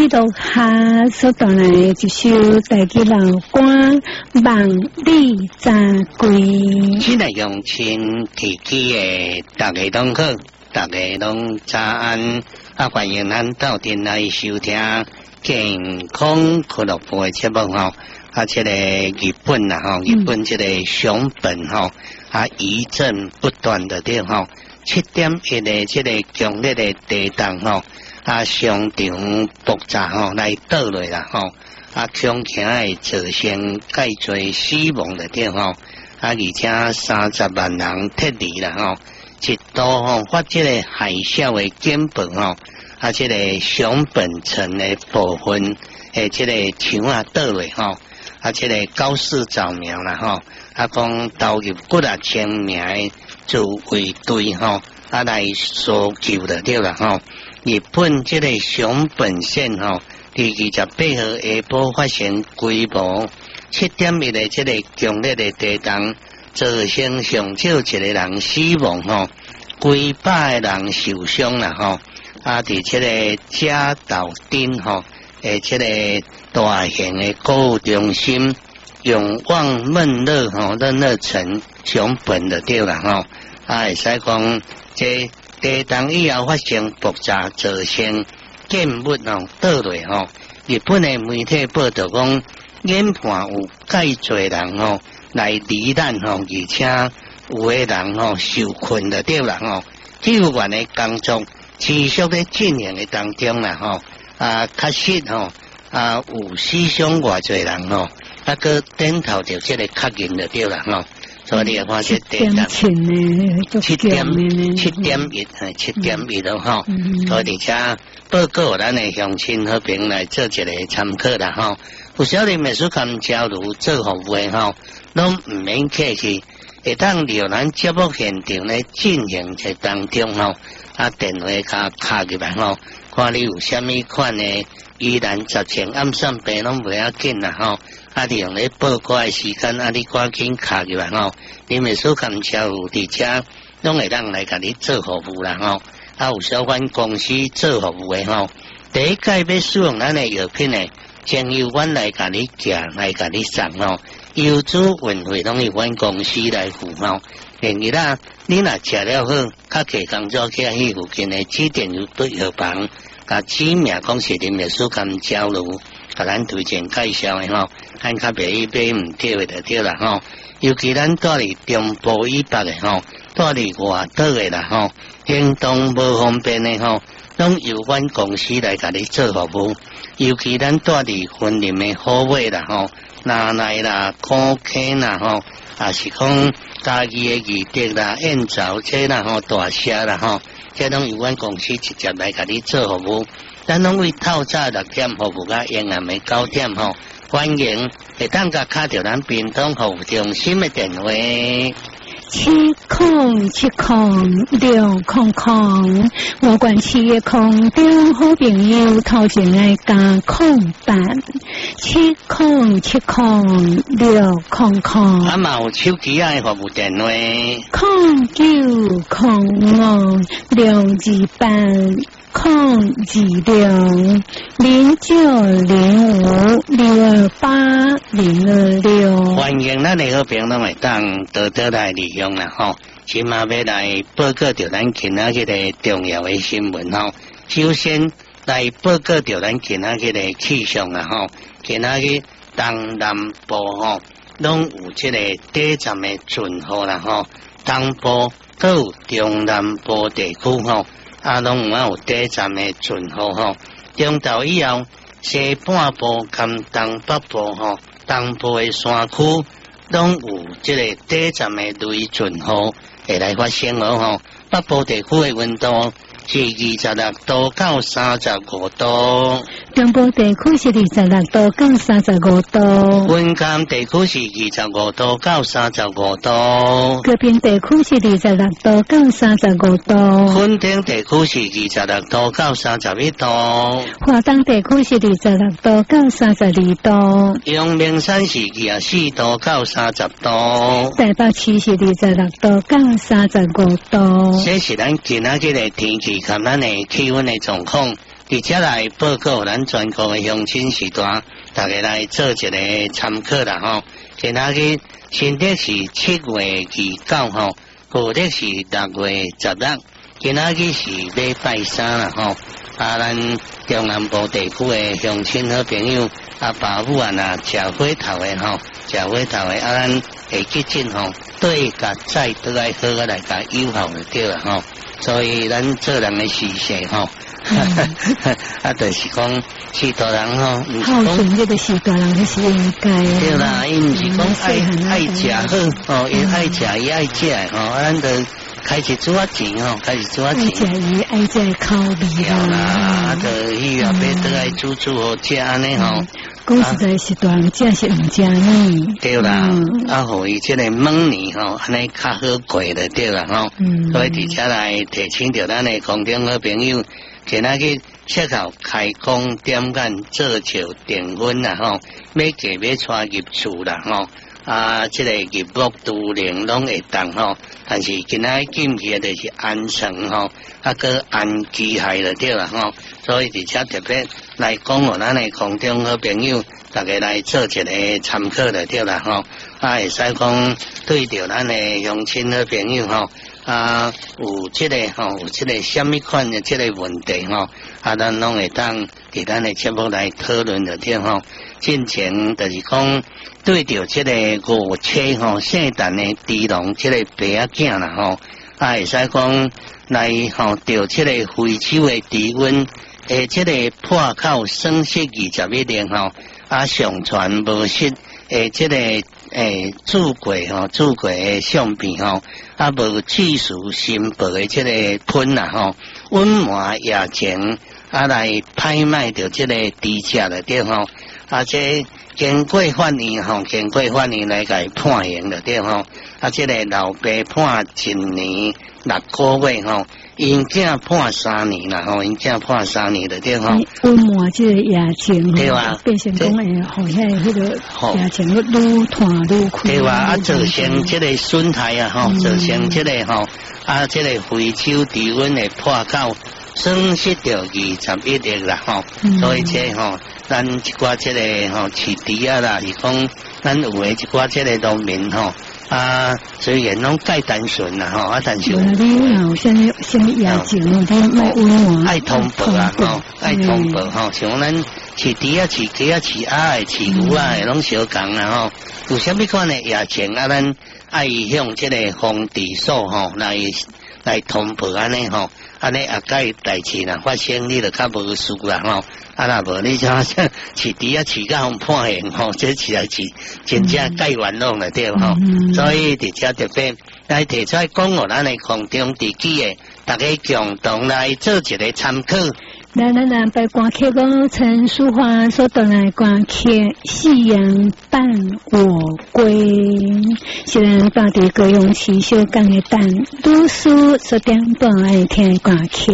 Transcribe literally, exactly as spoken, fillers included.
记录下所带来的一首台语老歌《望你早归》。 今日用亲提起的，大家拢好，大家拢早安，啊，欢迎咱到店来收听健康俱乐部的节目吼。啊，这个日本呐吼，日本这个熊本吼，啊，余震不断的对吼，七点一的这个强烈的地震吼。啊，商场爆炸吼，来倒落啦吼，啊，恐惊会造成介侪死亡的对吼，啊，而且三十万人脱离啦吼，一度吼发这个海啸的警报吼，啊，这个熊本城的部分诶，这个墙啊倒落吼，啊，这个高市早苗啦吼，啊，讲投入几啊千名的自卫队吼，啊来搜救的对啦吼。日本这个熊本县吼，伫二十八号下晡发生规模七点一的这个强烈的地震，造成上少一个人死亡吼，几百个人受伤啦吼。啊，伫这个加岛町吼，诶，这个大型的购物中心，永旺闷热吼，热热城熊本的对啦吼，啊，会使讲这。地震以后发生爆炸，造成建物哦倒落吼。日本的媒体报道讲，研判有介侪人吼来罹难吼，而且有的人吼受困的对啦吼。救援的工作持续在进行的当中啦吼。啊，确实吼啊有死伤偌侪人吼，啊个点头就这个确认的对啦吼。所以你会发现地震七点七点一，七点一咯吼。所以而且报告咱的乡亲好朋来做一个参考啦吼。有少年美术馆交流做服务的吼，拢唔免客气，会当留咱节目现场咧进行在当中吼，啊电话卡卡入来吼，看你有啥物款的，依然十千暗算病拢袂要紧啦吼。啊！利用咧报告的时间，啊，你赶紧卡入来吼，你美术馆交有伫遮，拢会当来甲你做服务啦吼。啊，有小款公司做服务的吼，第一届要使用咱的药品呢，先由阮来甲你寄，来甲你送吼，邮资运费拢由阮公司来付吼。另外啦，你若食了好，较摕工作去去附近的指定药药房，甲指名讲是恁美术馆交流。甲咱推荐介绍的吼，咱较袂去买唔对的就对啦吼。尤其咱住伫中部以北的吼，住伫外岛的啦吼，行动无方便的吼，拢由阮公司来甲你做服务。尤其咱住伫森林的好尾啦吼，哪来啦、高坑啦吼，也是讲家己的义德啦、燕巢这啦吼、大社啦吼，这拢由阮公司直接来甲你做服务。咱拢为透早六点服务到夜暗的九点吼，欢迎会当甲卡着咱屏东服务中心的电话。 七空七空六空空，我关系的空中好朋友头前爱加空板，七空七空六空空。 啊嘛有手机啊服务电话， 空九空五六二八。空二六零九零五六二八零二六， 欢迎咱的好朋友会当多多来利用啦吼。今嘛要来报告着咱今仔日的重要的新闻吼。首先来报告着咱今仔日的气象啦吼。今仔日东南部吼拢有这个短暂的阵雨啦吼，东部都有中南部地区吼。啊，拢有有短暂的阵雨吼，中昼以后，西半部跟东北部吼，东部的山区拢有这个短暂的雷阵雨会来发生哦吼。北部地区的温度是二十六度到三十五度， 中部地区是二十六度到三十五度， 云冈地区是二十五度到三十五度， 高屏地区是二十六度到三十五度， 垦丁地区是二十六度到三十一度， 华东地区是二十六度到三十二度， 阳明山是二十四度到三十度， 台北市是二十六度到三十五度。 这是咱今仔日的天气。看咱的气温的状况， 伫遮来报告咱全国的乡亲时代，大家来做一个参考啦吼。今仔日新历是七月二九吼，旧历是六月十六，今仔日是礼拜三啦吼。啊，咱中南部地区的乡亲好朋友，啊，爸母啊呐，食火头的吼，食火头的啊，咱会记紧吼，对甲再倒来好个来甲友好就对啦吼。所以咱做人的事势吼。啊，就是讲是大人吼， 孝顺这个是大人，这是应该的。 对啦，伊毋是讲爱爱食好，哦，伊爱食伊爱食吼，啊，咱就开始煮啊钱吼，开始煮啊钱。 爱食伊爱食口味啦，啊，就伊后尾倒来煮煮好食安尼吼。 讲实在是大人食是毋食呢。对啦，啊，互伊即个猛年吼，安尼较好过就对啦吼。所以伫遮来提醒着咱的空中好朋友。今仔日适合开工点眼做笑订婚啦吼，要嫁要娶入厝啦吼，啊，即、這个入屋拄灵拢会当吼，但是今仔日进去就是安全吼，啊个安机械就对啦吼，所以伫遮特别来讲互咱的空中好朋友，大家来做一个参考就对啦吼，啊会使讲对着咱的乡亲好朋友吼。啊，有即、這個吼，有即個什麼款的即個問題吼，啊，咱攏會當佇咱的節目來討論着啲吼。進前就是講對着即個五車吼，聖誕的豬籠即個白仔囝啦吼，啊，會使講來吼着即個非洲的豬瘟，誒，即個破口生息二十一年吼，啊，上傳無實，誒，即個。誒，做過吼，做過誒相片吼，啊無技術新報誒即個噴啦吼，溫麻夜情啊來拍賣着即個低價的對吼，啊即經過法院吼，經過法院來甲伊判刑的對吼，啊即個老爸判一年六個月吼。因囝判三年啦吼，因囝判三年的对吼。 温麻即个夜情对啊， 变成讲诶，好像迄个夜情愈拖愈开。 对啊，啊造成即个损害啊吼，造成即个吼，啊即个非洲猪瘟的破口，损失着二十一亿啦吼。所以即吼，咱一寡即个吼饲猪啊啦，是讲咱有诶一寡即个农民吼。啊，虽然拢介单纯啦吼，啊，但是你有啥物啥物夜情哦，你卖温暖， 爱通报啊吼，爱通报吼，像咱饲猪啊、饲鸡啊、饲鸭、饲牛啊，拢相共啦吼。有啥物款的夜情啊？咱爱向即个防治所吼来来通报安尼吼，安尼啊，介代志啦发生，你就较无事啦吼。啊，若无你像饲猪啊、饲甲互判刑吼，这实在是真正介冤枉了对吼。所以伫遮特别来提出来讲互咱的空中地区的大家共同来做一个参考。 咱咱咱拜歌曲讲陈淑华所带来歌曲《夕阳伴我归》，是咱大地歌咏起小港的蛋读书所点播爱听歌曲。